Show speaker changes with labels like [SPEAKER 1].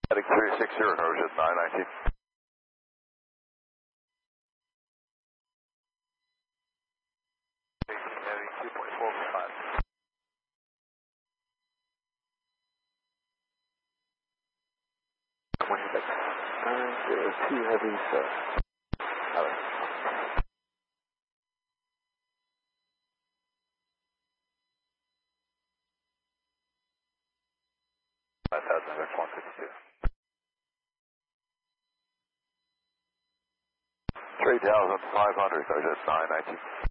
[SPEAKER 1] Heading 360, Ocean 919. Heading 2.45.
[SPEAKER 2] 902 heavy, sir. Hello.
[SPEAKER 1] 152. 3,500, Ocean 919.